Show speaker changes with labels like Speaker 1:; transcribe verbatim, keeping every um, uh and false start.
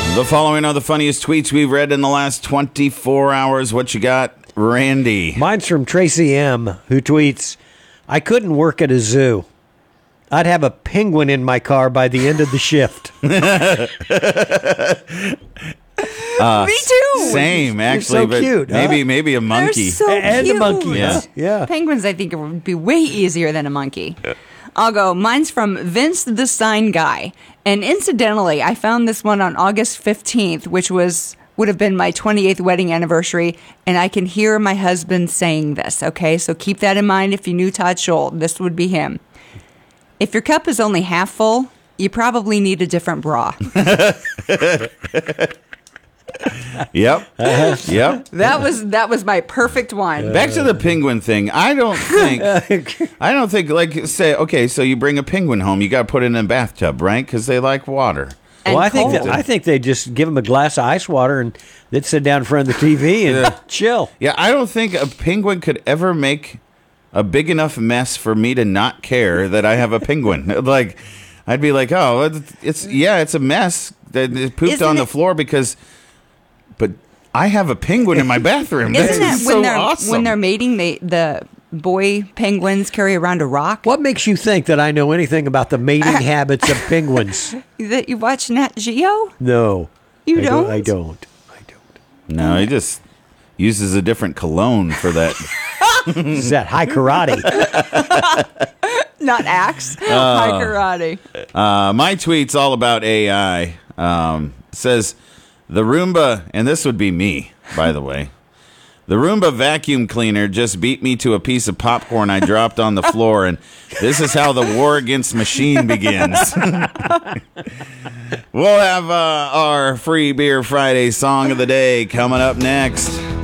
Speaker 1: The following are the funniest tweets we've read in the last twenty-four hours. What you got, Randy?
Speaker 2: Mine's from Tracy M., who tweets, I couldn't work at a zoo. I'd have a penguin in my car by the end of the shift.
Speaker 1: Uh,
Speaker 3: Me too.
Speaker 1: Same, actually.
Speaker 2: so
Speaker 1: but
Speaker 2: cute, huh?
Speaker 1: Maybe maybe a monkey.
Speaker 3: They're so
Speaker 2: and
Speaker 3: cute.
Speaker 2: a monkey.
Speaker 1: Yeah.
Speaker 2: yeah.
Speaker 3: Penguins, I think, it would be way easier than a monkey. I'll go. Mine's from Vince the Sign Guy. And incidentally, I found this one on August fifteenth, which was would have been my twenty-eighth wedding anniversary. And I can hear my husband saying this, okay? So keep that in mind if you knew Todd Scholl. This would be him. If your cup is only half full, you probably need a different bra.
Speaker 1: Yep. Uh-huh. Yep.
Speaker 3: That was that was my perfect one.
Speaker 1: Back to the penguin thing. I don't think. I don't think. Like, say, okay, so you bring a penguin home, you got to put it in a bathtub, right? Because they like water.
Speaker 3: And
Speaker 2: Well, I think that,
Speaker 3: cold.
Speaker 2: I think they just give them a glass of ice water and they'd sit down in front of the T V and
Speaker 1: Yeah.
Speaker 2: chill.
Speaker 1: Yeah, I don't think a penguin could ever make a big enough mess for me to not care that I have a penguin. Like, I'd be like, oh, it's, it's yeah, it's a mess. They they pooped
Speaker 3: Isn't
Speaker 1: on the
Speaker 3: it-
Speaker 1: floor because, but I have a penguin in my bathroom. That
Speaker 3: Isn't
Speaker 1: is
Speaker 3: it when
Speaker 1: so
Speaker 3: they're
Speaker 1: awesome.
Speaker 3: when they're mating, they the boy penguins carry around a rock?
Speaker 2: What makes you think that I know anything about the mating habits of penguins?
Speaker 3: That you watch Nat Geo?
Speaker 2: No.
Speaker 3: You
Speaker 2: I
Speaker 3: don't?
Speaker 2: I don't. I don't.
Speaker 1: No, he just uses a different cologne for that.
Speaker 2: This is that high karate.
Speaker 3: Not axe. High karate.
Speaker 1: Uh, my tweet's all about A I. Um, says the Roomba, and this would be me, by the way. The Roomba vacuum cleaner just beat me to a piece of popcorn I dropped on the floor, and this is how the war against machine begins. We'll have uh, our Free Beer Friday song of the day coming up next.